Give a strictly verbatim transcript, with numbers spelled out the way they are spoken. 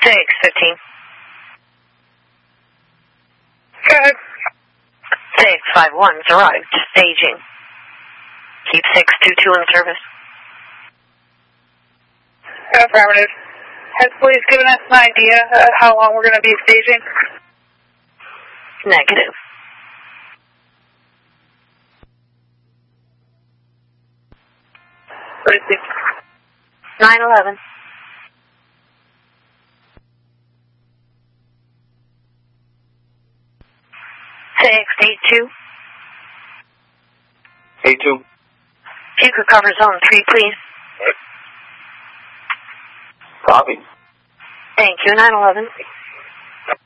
six fifteen. Go ahead. six five one has arrived. Staging. Keep six two two in service. Affirmative. Has police given us an idea of how long we're going to be staging? Negative. What is it? nine eleven. six eight two. eight two. If you could cover zone three, please. Copy. Thank you, nine eleven.